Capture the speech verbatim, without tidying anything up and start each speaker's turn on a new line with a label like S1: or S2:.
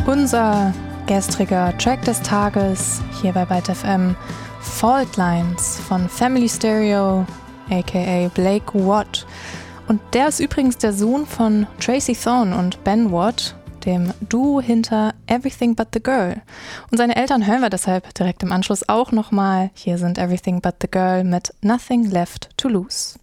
S1: Unser gestriger Track des Tages hier bei Byte F M, Fault Lines von Family Stereo, aka Blake Watt. Und der ist übrigens der Sohn von Tracy Thorn und Ben Watt, dem Duo hinter Everything But The Girl. Und seine Eltern hören wir deshalb direkt im Anschluss auch nochmal. Hier sind Everything But The Girl mit Nothing Left To Lose.